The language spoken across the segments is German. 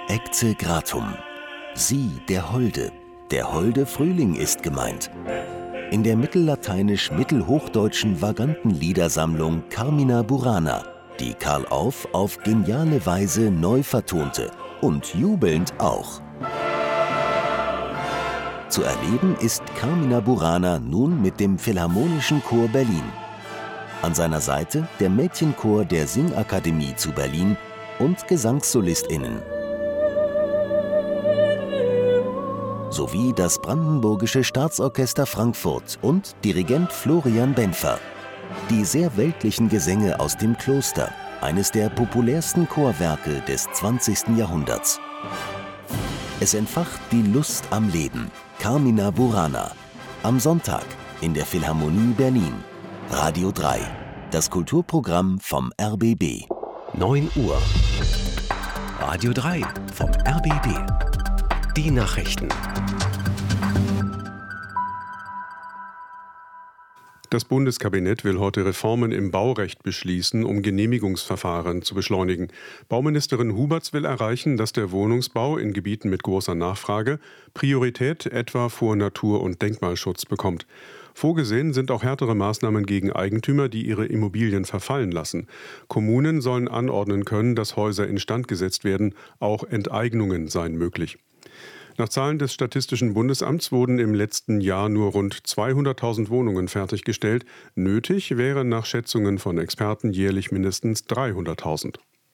Ecce Gratum. Sie, der Holde Frühling ist gemeint. In der mittellateinisch-mittelhochdeutschen vaganten Liedersammlung Carmina Burana, die Karl Orff auf geniale Weise neu vertonte und jubelnd auch. Zu erleben ist Carmina Burana nun mit dem Philharmonischen Chor Berlin. An seiner Seite der Mädchenchor der Singakademie zu Berlin und GesangssolistInnen. Sowie das Brandenburgische Staatsorchester Frankfurt und Dirigent Florian Benfer. Die sehr weltlichen Gesänge aus dem Kloster, eines der populärsten Chorwerke des 20. Jahrhunderts. Es entfacht die Lust am Leben. Carmina Burana. Am Sonntag in der Philharmonie Berlin. Radio 3. Das Kulturprogramm vom RBB. 9 Uhr. Radio 3 vom RBB. Die Nachrichten. Das Bundeskabinett will heute Reformen im Baurecht beschließen, um Genehmigungsverfahren zu beschleunigen. Bauministerin Huberts will erreichen, dass der Wohnungsbau in Gebieten mit großer Nachfrage Priorität etwa vor Natur- und Denkmalschutz bekommt. Vorgesehen sind auch härtere Maßnahmen gegen Eigentümer, die ihre Immobilien verfallen lassen. Kommunen sollen anordnen können, dass Häuser instand gesetzt werden. Auch Enteignungen seien möglich. Nach Zahlen des Statistischen Bundesamts wurden im letzten Jahr nur rund 200.000 Wohnungen fertiggestellt. Nötig wären nach Schätzungen von Experten jährlich mindestens 300.000.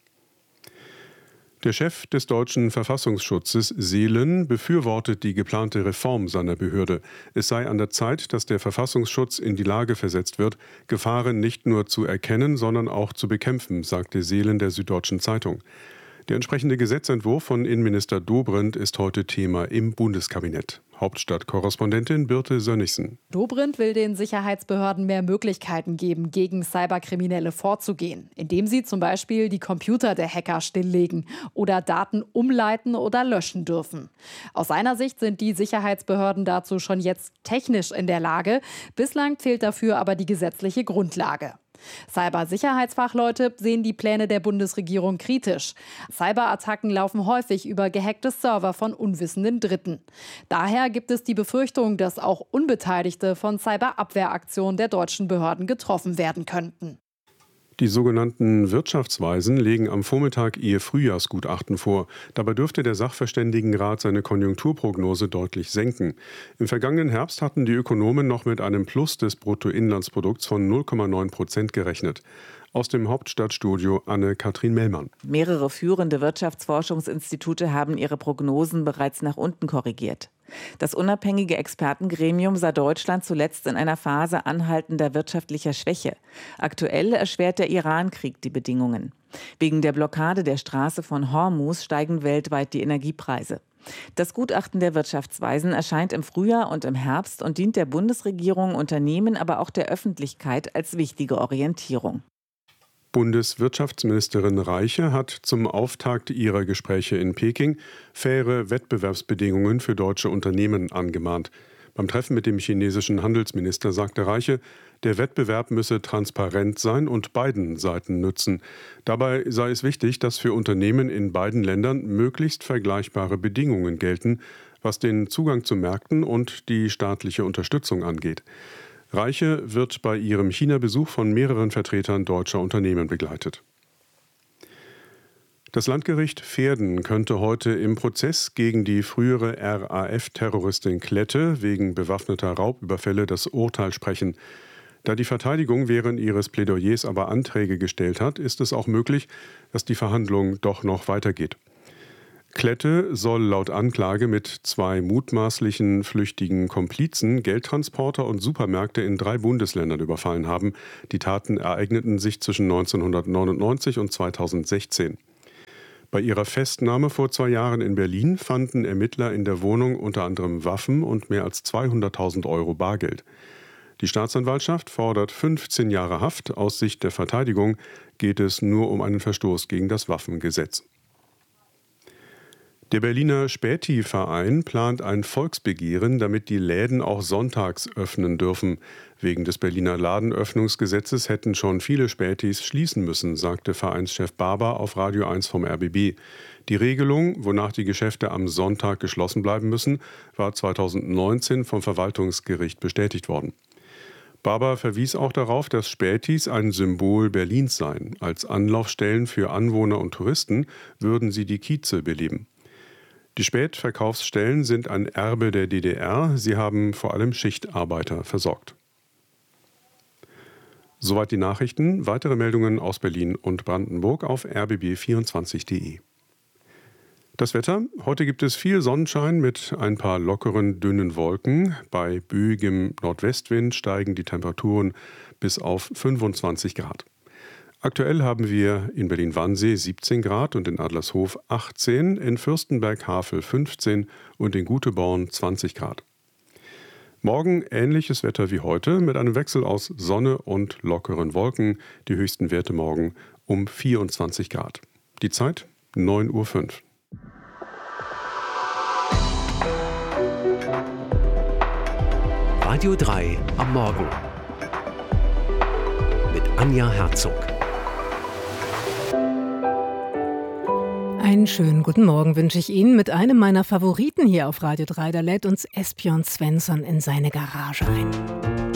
Der Chef des deutschen Verfassungsschutzes, Seelen, befürwortet die geplante Reform seiner Behörde. Es sei an der Zeit, dass der Verfassungsschutz in die Lage versetzt wird, Gefahren nicht nur zu erkennen, sondern auch zu bekämpfen, sagte Seelen der Süddeutschen Zeitung. Der entsprechende Gesetzentwurf von Innenminister Dobrindt ist heute Thema im Bundeskabinett. Hauptstadtkorrespondentin Birte Sönnigsen. Dobrindt will den Sicherheitsbehörden mehr Möglichkeiten geben, gegen Cyberkriminelle vorzugehen, indem sie zum Beispiel die Computer der Hacker stilllegen oder Daten umleiten oder löschen dürfen. Aus seiner Sicht sind die Sicherheitsbehörden dazu schon jetzt technisch in der Lage. Bislang fehlt dafür aber die gesetzliche Grundlage. Cybersicherheitsfachleute sehen die Pläne der Bundesregierung kritisch. Cyberattacken laufen häufig über gehackte Server von unwissenden Dritten. Daher gibt es die Befürchtung, dass auch Unbeteiligte von Cyberabwehraktionen der deutschen Behörden getroffen werden könnten. Die sogenannten Wirtschaftsweisen legen am Vormittag ihr Frühjahrsgutachten vor. Dabei dürfte der Sachverständigenrat seine Konjunkturprognose deutlich senken. Im vergangenen Herbst hatten die Ökonomen noch mit einem Plus des Bruttoinlandsprodukts von 0,9% gerechnet. Aus dem Hauptstadtstudio Anne-Kathrin Mellmann. Mehrere führende Wirtschaftsforschungsinstitute haben ihre Prognosen bereits nach unten korrigiert. Das unabhängige Expertengremium sah Deutschland zuletzt in einer Phase anhaltender wirtschaftlicher Schwäche. Aktuell erschwert der Iran-Krieg die Bedingungen. Wegen der Blockade der Straße von Hormuz steigen weltweit die Energiepreise. Das Gutachten der Wirtschaftsweisen erscheint im Frühjahr und im Herbst und dient der Bundesregierung, Unternehmen, aber auch der Öffentlichkeit als wichtige Orientierung. Bundeswirtschaftsministerin Reiche hat zum Auftakt ihrer Gespräche in Peking faire Wettbewerbsbedingungen für deutsche Unternehmen angemahnt. Beim Treffen mit dem chinesischen Handelsminister sagte Reiche, der Wettbewerb müsse transparent sein und beiden Seiten nützen. Dabei sei es wichtig, dass für Unternehmen in beiden Ländern möglichst vergleichbare Bedingungen gelten, was den Zugang zu Märkten und die staatliche Unterstützung angeht. Reiche wird bei ihrem China-Besuch von mehreren Vertretern deutscher Unternehmen begleitet. Das Landgericht Verden könnte heute im Prozess gegen die frühere RAF-Terroristin Klette wegen bewaffneter Raubüberfälle das Urteil sprechen. Da die Verteidigung während ihres Plädoyers aber Anträge gestellt hat, ist es auch möglich, dass die Verhandlung doch noch weitergeht. Klette soll laut Anklage mit 2 mutmaßlichen flüchtigen Komplizen Geldtransporter und Supermärkte in 3 Bundesländern überfallen haben. Die Taten ereigneten sich zwischen 1999 und 2016. Bei ihrer Festnahme vor 2 Jahren in Berlin fanden Ermittler in der Wohnung unter anderem Waffen und mehr als 200.000 Euro Bargeld. Die Staatsanwaltschaft fordert 15 Jahre Haft. Aus Sicht der Verteidigung geht es nur um einen Verstoß gegen das Waffengesetz. Der Berliner Späti-Verein plant ein Volksbegehren, damit die Läden auch sonntags öffnen dürfen. Wegen des Berliner Ladenöffnungsgesetzes hätten schon viele Spätis schließen müssen, sagte Vereinschef Barber auf Radio 1 vom RBB. Die Regelung, wonach die Geschäfte am Sonntag geschlossen bleiben müssen, war 2019 vom Verwaltungsgericht bestätigt worden. Barber verwies auch darauf, dass Spätis ein Symbol Berlins seien. Als Anlaufstellen für Anwohner und Touristen würden sie die Kieze beleben. Die Spätverkaufsstellen sind ein Erbe der DDR. Sie haben vor allem Schichtarbeiter versorgt. Soweit die Nachrichten. Weitere Meldungen aus Berlin und Brandenburg auf rbb24.de. Das Wetter. Heute gibt es viel Sonnenschein mit ein paar lockeren, dünnen Wolken. Bei böigem Nordwestwind steigen die Temperaturen bis auf 25 Grad. Aktuell haben wir in Berlin-Wannsee 17 Grad und in Adlershof 18, in Fürstenberg-Havel 15 und in Guteborn 20 Grad. Morgen ähnliches Wetter wie heute mit einem Wechsel aus Sonne und lockeren Wolken. Die höchsten Werte morgen um 24 Grad. Die Zeit 9:05 Uhr. Radio 3 am Morgen mit Anja Herzog. Einen schönen guten Morgen wünsche ich Ihnen mit einem meiner Favoriten hier auf Radio 3. Da lädt uns Esbjörn Svensson in seine Garage ein.